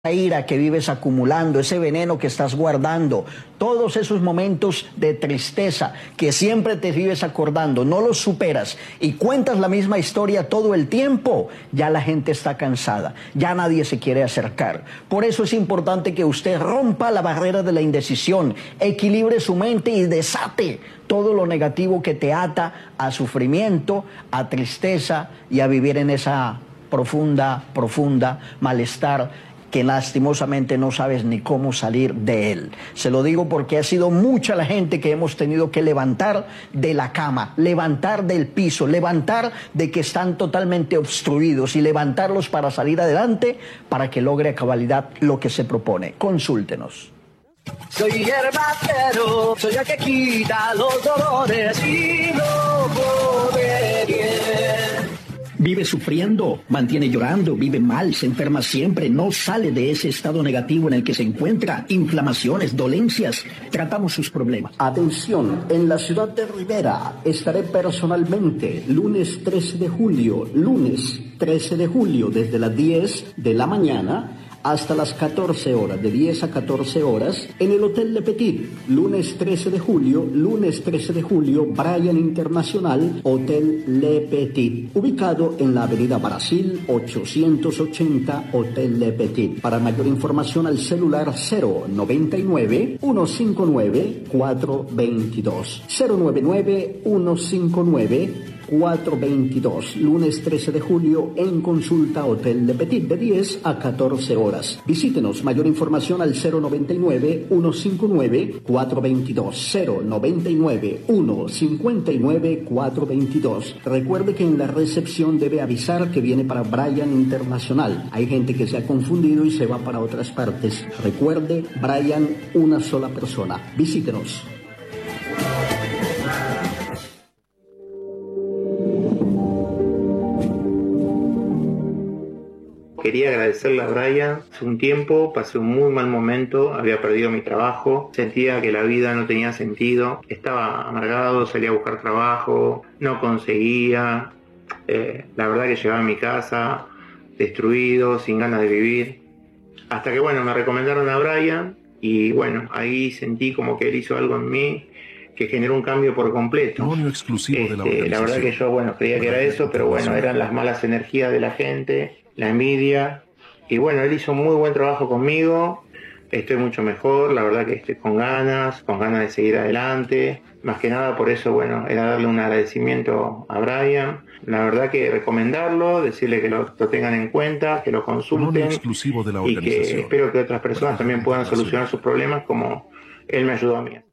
ira que vives acumulando, ese veneno que estás guardando, todos esos momentos de tristeza que siempre te vives acordando, no los superas y cuentas la misma historia todo el tiempo, ya la gente está cansada, ya nadie se quiere acercar. Por eso es importante que usted rompa la barrera de la indecisión, equilibre su mente y desate todo lo negativo que te ata a sufrimiento, a tristeza y a vivir en esa profunda malestar que lastimosamente no sabes ni cómo salir de él. Se lo digo porque ha sido mucha la gente que hemos tenido que levantar de la cama, levantar del piso, levantar de que están totalmente obstruidos y levantarlos para salir adelante para que logre a cabalidad lo que se propone. Consúltenos. Soy herbatero, soy el que quita los dolores y no puede bien. Vive sufriendo, mantiene llorando, vive mal, se enferma siempre, no sale de ese estado negativo en el que se encuentra, inflamaciones, dolencias. Tratamos sus problemas. Atención, en la ciudad de Rivera estaré personalmente lunes 13 de julio, desde las 10 de la mañana hasta las 14 horas, de 10 a 14 horas, en el Hotel Le Petit, lunes 13 de julio, Bryan Internacional, Hotel Le Petit, ubicado en la avenida Brasil 880, Hotel Le Petit. Para mayor información al celular 099-159-422, 099-159-422, lunes 13 de julio en consulta Hotel Le Petit de 10 a 14 horas. Visítenos, mayor información al 099-159-422, 099-159-422. Recuerde que en la recepción debe avisar que viene para Bryan Internacional. Hay gente que se ha confundido y se va para otras partes. Recuerde, Bryan, una sola persona. Visítenos. Quería agradecerle a Bryan. Hace un tiempo pasé un muy mal momento, había perdido mi trabajo, sentía que la vida no tenía sentido, estaba amargado, salía a buscar trabajo, no conseguía, la verdad que llegaba a mi casa destruido, sin ganas de vivir, hasta que bueno, me recomendaron a Bryan y bueno, ahí sentí como que él hizo algo en mí que generó un cambio por completo. Exclusivo de La verdad que yo creía que era eso, pero bueno, eran las malas energías de la gente, la envidia, y bueno, él hizo un muy buen trabajo conmigo, estoy mucho mejor, la verdad que estoy con ganas de seguir adelante, más que nada por eso, bueno, era darle un agradecimiento a Bryan, la verdad que recomendarlo, decirle que lo tengan en cuenta, que lo consulten, exclusivo de la y que espero que otras personas también puedan solucionar sus problemas como él me ayudó a mí.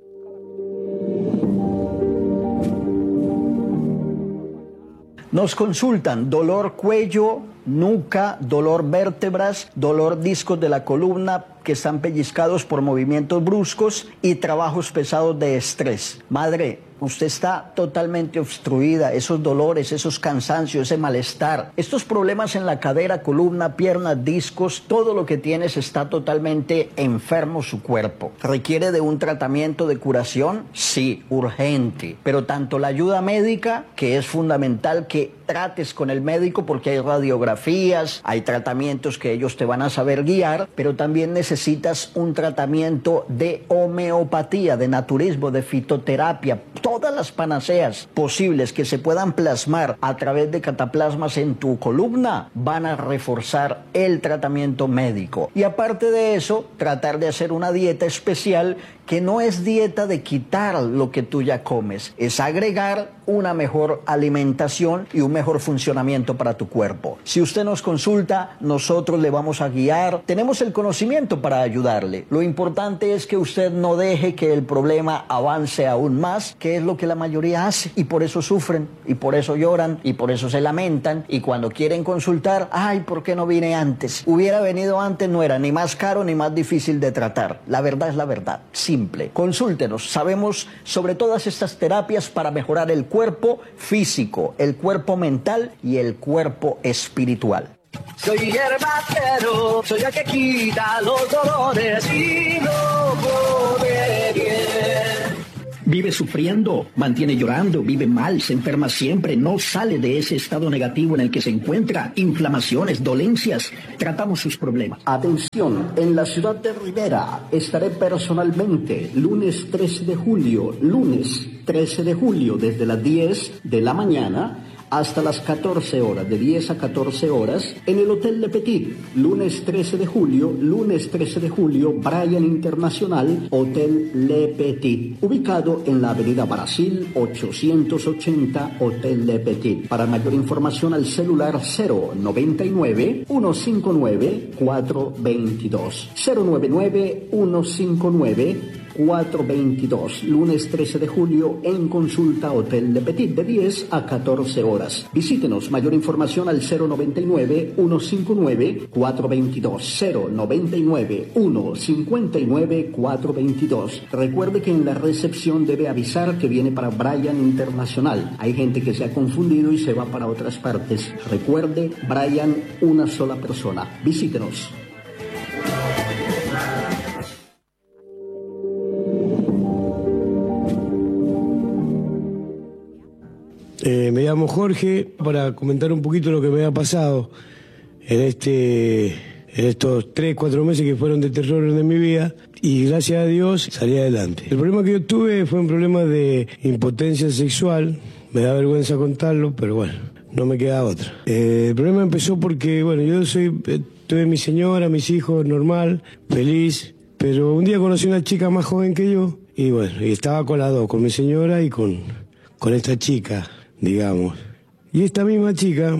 Nos consultan dolor cuello, nuca, dolor vértebras, dolor discos de la columna que están pellizcados por movimientos bruscos y trabajos pesados de estrés. Madre, usted está totalmente obstruida, esos dolores, esos cansancios, ese malestar, estos problemas en la cadera, columna, piernas, discos, todo lo que tienes está totalmente enfermo su cuerpo. ¿Requiere de un tratamiento de curación? Sí, urgente. Pero tanto la ayuda médica, que es fundamental que trates con el médico porque hay radiografías, hay tratamientos que ellos te van a saber guiar, pero también necesitas un tratamiento de homeopatía, de naturismo, de fitoterapia, todas las panaceas posibles que se puedan plasmar a través de cataplasmas en tu columna van a reforzar el tratamiento médico. Y aparte de eso, tratar de hacer una dieta especial que no es dieta de quitar lo que tú ya comes, es agregar una mejor alimentación y un mejor funcionamiento para tu cuerpo. Si usted nos consulta, nosotros le vamos a guiar, tenemos el conocimiento para ayudarle. Lo importante es que usted no deje que el problema avance aún más, que es lo que la mayoría hace, y por eso sufren, y por eso lloran, y por eso se lamentan, y cuando quieren consultar, ay, ¿por qué no vine antes? Hubiera venido antes, no era ni más caro ni más difícil de tratar. La verdad es la verdad, simple. Consúltenos, sabemos sobre todas estas terapias para mejorar el cuerpo físico, el cuerpo mental y el cuerpo espiritual. Soy herbatero, soy el que quita los dolores y no puede bien. Vive sufriendo, mantiene llorando, vive mal, se enferma siempre, no sale de ese estado negativo en el que se encuentra, inflamaciones, dolencias. Tratamos sus problemas. Atención, en la ciudad de Rivera estaré personalmente lunes 13 de julio, desde las 10 de la mañana hasta las 14 horas, de 10 a 14 horas, en el Hotel Le Petit, lunes 13 de julio, Bryan Internacional, Hotel Le Petit, ubicado en la avenida Brasil 880, Hotel Le Petit. Para mayor información al celular 099-159-422, 099-159-422, lunes 13 de julio en consulta Hotel Le Petit de 10 a 14 horas. Visítenos, mayor información al 099-159-422, 099-159-422. Recuerde que en la recepción debe avisar que viene para Bryan Internacional. Hay gente que se ha confundido y se va para otras partes. Recuerde, Bryan, una sola persona. Visítenos. Me llamo Jorge para comentar un poquito lo que me ha pasado en estos 3-4 meses que fueron de terror de mi vida, y gracias a Dios salí adelante. El problema que yo tuve fue un problema de impotencia sexual, me da vergüenza contarlo, pero bueno, no me queda otra. El problema empezó porque, bueno, tuve mi señora, mis hijos, normal, feliz, pero un día conocí a una chica más joven que yo, y bueno, y estaba con las dos, con mi señora y con esta chica, digamos. Y esta misma chica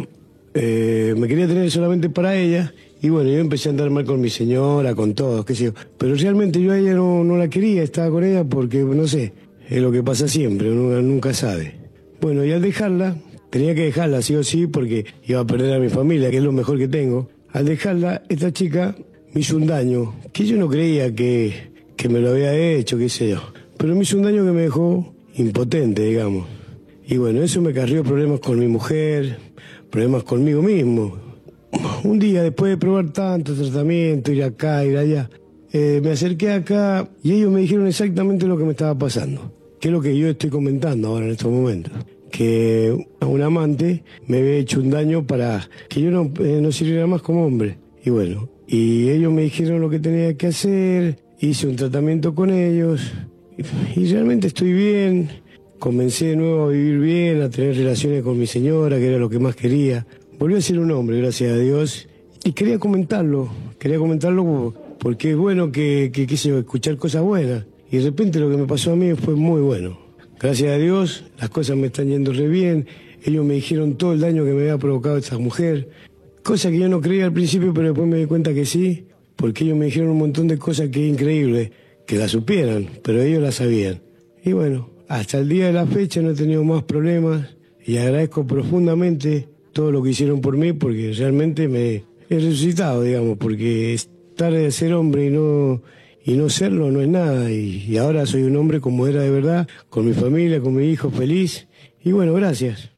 me quería tener solamente para ella, y bueno, yo empecé a andar mal con mi señora, con todos, qué sé yo. Pero realmente yo a ella no la quería, estaba con ella porque, no sé, es lo que pasa siempre, uno nunca sabe. Bueno, y al dejarla, tenía que dejarla sí o sí porque iba a perder a mi familia, que es lo mejor que tengo. Al dejarla, esta chica me hizo un daño que yo no creía que me lo había hecho, qué sé yo. Pero me hizo un daño que me dejó impotente, digamos. Y bueno, eso me acarreó problemas con mi mujer, problemas conmigo mismo. Un día, después de probar tanto tratamiento, ir acá, ir allá, me acerqué acá y ellos me dijeron exactamente lo que me estaba pasando, que es lo que yo estoy comentando ahora en estos momentos. Que a un amante me había hecho un daño para que yo no sirviera más como hombre. Y bueno, y ellos me dijeron lo que tenía que hacer, hice un tratamiento con ellos y realmente estoy bien. Comencé de nuevo a vivir bien, a tener relaciones con mi señora, que era lo que más quería. Volví a ser un hombre, gracias a Dios. Y quería comentarlo porque es bueno que escuchar cosas buenas. Y de repente lo que me pasó a mí fue muy bueno. Gracias a Dios, las cosas me están yendo re bien. Ellos me dijeron todo el daño que me había provocado esta mujer. Cosa que yo no creía al principio, pero después me di cuenta que sí. Porque ellos me dijeron un montón de cosas que es increíble, que las supieran, pero ellos las sabían. Y bueno, hasta el día de la fecha no he tenido más problemas y agradezco profundamente todo lo que hicieron por mí, porque realmente me he resucitado, digamos, porque estar de ser hombre y no serlo no es nada, y ahora soy un hombre como era de verdad, con mi familia, con mi hijo feliz, y bueno, gracias.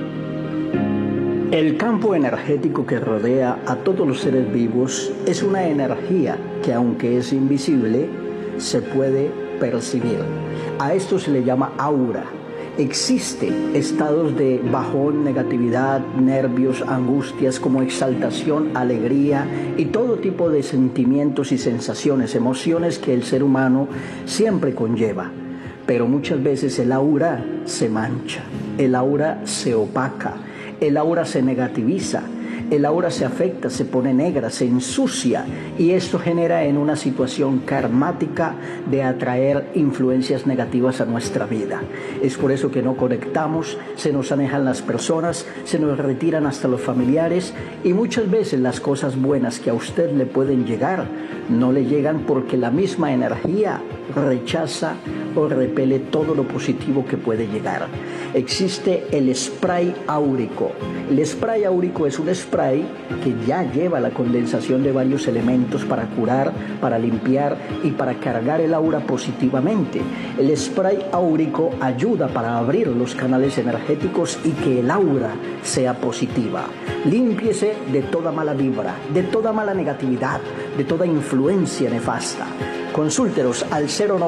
El campo energético que rodea a todos los seres vivos es una energía que, aunque es invisible, se puede percibir. A esto se le llama aura. Existen estados de bajón, negatividad, nervios, angustias, como exaltación, alegría y todo tipo de sentimientos y sensaciones, emociones que el ser humano siempre conlleva. Pero muchas veces el aura se mancha, el aura se opaca, el aura se negativiza, el aura se afecta, se pone negra, se ensucia, y esto genera en una situación karmática de atraer influencias negativas a nuestra vida. Es por eso que no conectamos, se nos alejan las personas, se nos retiran hasta los familiares, y muchas veces las cosas buenas que a usted le pueden llegar no le llegan porque la misma energía rechaza o repele todo lo positivo que puede llegar. Existe el spray áurico. El spray áurico es un spray que ya lleva la condensación de varios elementos para curar, para limpiar y para cargar el aura positivamente. El spray áurico ayuda para abrir los canales energéticos y que el aura sea positiva. Límpiese de toda mala vibra, de toda mala negatividad, de toda influencia nefasta. Consúltenos al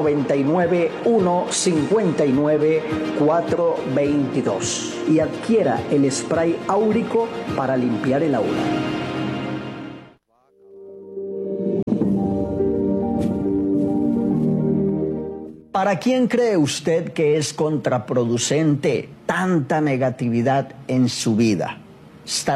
099-159-422 y adquiera el spray áurico para limpiar el aula. ¿Para quién cree usted que es contraproducente tanta negatividad en su vida? Estar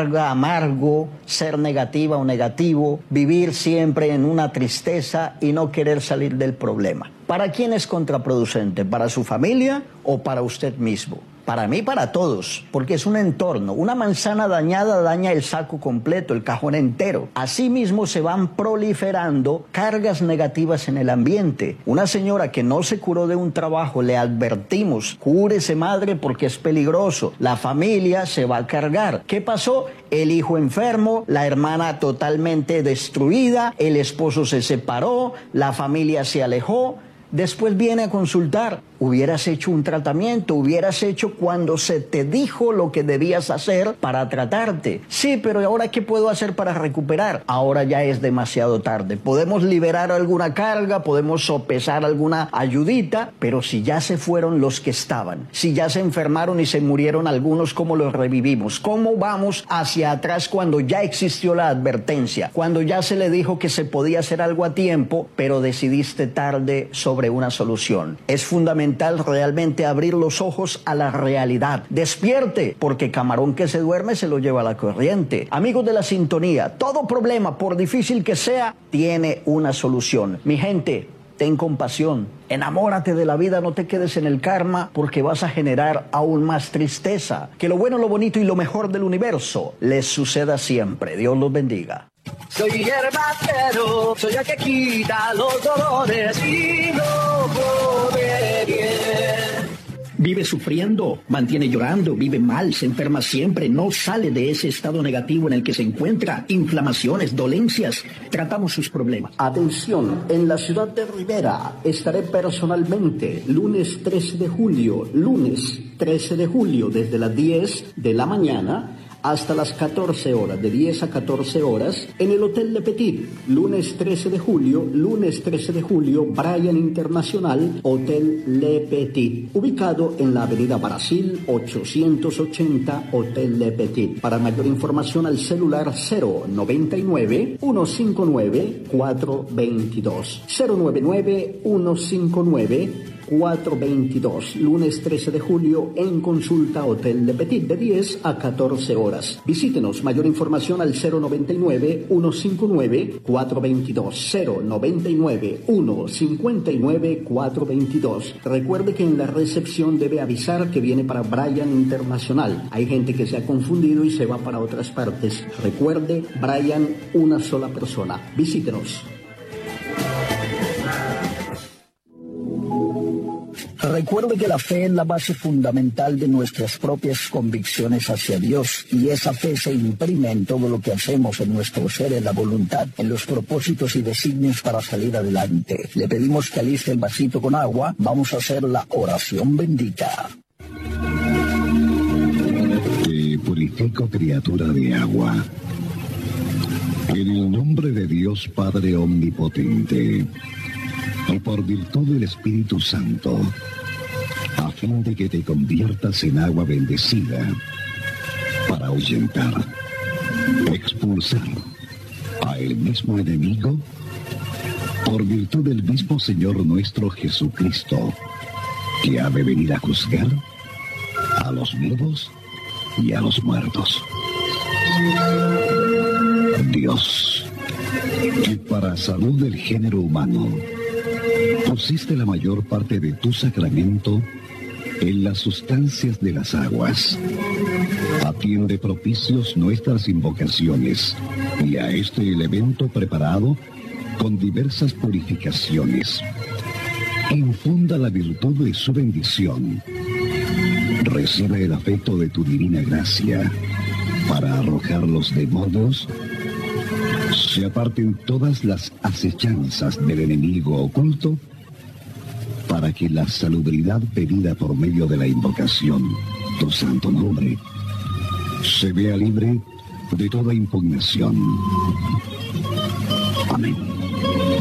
amargo, ser negativa o negativo, vivir siempre en una tristeza y no querer salir del problema. ¿Para quién es contraproducente? ¿Para su familia o para usted mismo? Para mí, para todos, porque es un entorno. Una manzana dañada daña el saco completo, el cajón entero. Asimismo, se van proliferando cargas negativas en el ambiente. Una señora que no se curó de un trabajo, le advertimos, cúrese madre porque es peligroso. La familia se va a cargar. ¿Qué pasó? El hijo enfermo, la hermana totalmente destruida, el esposo se separó, la familia se alejó. Después viene a consultar. Hubieras hecho un tratamiento, hubieras hecho cuando se te dijo lo que debías hacer para tratarte. Sí, pero ¿ahora qué puedo hacer para recuperar? Ahora ya es demasiado tarde. Podemos liberar alguna carga, podemos sopesar alguna ayudita, pero si ya se fueron los que estaban, si ya se enfermaron y se murieron algunos, ¿cómo los revivimos? ¿Cómo vamos hacia atrás cuando ya existió la advertencia? Cuando ya se le dijo que se podía hacer algo a tiempo, pero decidiste tarde sobre una solución. Es fundamental realmente abrir los ojos a la realidad. Despierte, porque camarón que se duerme se lo lleva a la corriente. Amigos de la sintonía, todo problema, por difícil que sea, tiene una solución. Mi gente, ten compasión, enamórate de la vida, no te quedes en el karma porque vas a generar aún más tristeza. Que lo bueno, lo bonito y lo mejor del universo les suceda siempre. Dios los bendiga. Soy hierbacero, soy el que quita los dolores y no pone bien. Vive sufriendo, mantiene llorando, vive mal, se enferma siempre, no sale de ese estado negativo en el que se encuentra, inflamaciones, dolencias, tratamos sus problemas. Atención, en la ciudad de Rivera estaré personalmente lunes 13 de julio, desde las 10 de la mañana hasta las 14 horas, de 10 a 14 horas, en el Hotel Le Petit, lunes 13 de julio, Bryan Internacional, Hotel Le Petit, ubicado en la avenida Brasil, 880, Hotel Le Petit. Para mayor información al celular 099-159-422, 099-159-422, lunes 13 de julio en consulta Hotel Le Petit, de 10 a 14 horas. Visítenos, mayor información al 099-159-422, 099-159-422. Recuerde que en la recepción debe avisar que viene para Bryan Internacional. Hay gente que se ha confundido y se va para otras partes. Recuerde, Bryan, una sola persona. Visítenos. Recuerde que la fe es la base fundamental de nuestras propias convicciones hacia Dios, y esa fe se imprime en todo lo que hacemos, en nuestro ser, en la voluntad, en los propósitos y designios para salir adelante. Le pedimos que aliste el vasito con agua. Vamos a hacer la oración bendita. Te purifico, criatura de agua, en el nombre de Dios Padre Omnipotente, y por virtud del Espíritu Santo, a fin de que te conviertas en agua bendecida, para ahuyentar, expulsar a el mismo enemigo, por virtud del mismo Señor nuestro Jesucristo, que ha de venir a juzgar a los vivos y a los muertos. Dios, que para salud del género humano pusiste la mayor parte de tu sacramento en las sustancias de las aguas, atiende propicios nuestras invocaciones y a este elemento preparado con diversas purificaciones. Infunda la virtud de su bendición. Recibe el afecto de tu divina gracia para arrojar los demonios, se aparten todas las acechanzas del enemigo oculto, para que la salubridad pedida por medio de la invocación, tu santo nombre, se vea libre de toda impugnación. Amén.